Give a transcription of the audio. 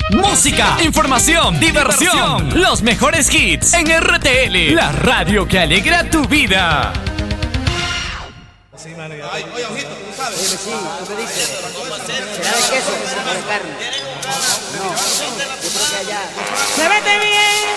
Música, información, diversión. Los mejores hits en RTL, la radio que alegra tu vida. Sí, mano, oye, ojito, ¿tú sabes? Oye, sí, ¿tú me dices? ¿Será de queso o de carne? No, yo creo que allá. ¡Se vete bien!